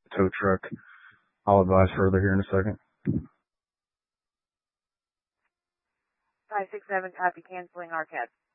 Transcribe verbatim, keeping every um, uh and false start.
tow truck. I'll advise further here in a second. five six seven, copy, canceling R C A D.